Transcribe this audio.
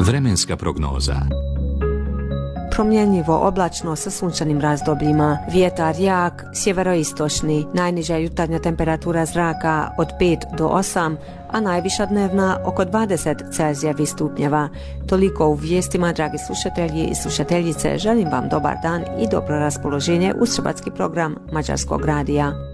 Vremenska prognoza. Promjenjivo oblačno sa sunčanim razdobljima, vjetar jak, sjeveroistočni, najniža jutarnja temperatura zraka od 5 do 8, a najviša dnevna oko 20 celzijevih stupnjeva. Toliko u vijestima, dragi slušatelji i slušateljice, želim vam dobar dan i dobro raspoloženje uz hrvatski program Mađarskog radija.